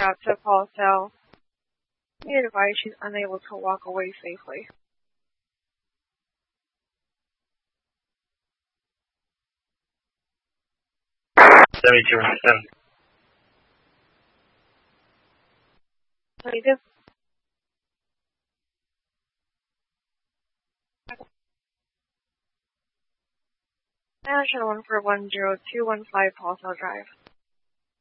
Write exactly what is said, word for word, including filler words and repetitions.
out to Paul Cell. Be advised she's unable to walk away safely. seventy-two and seven. Native. National one for one zero two one five Paul Cell Drive.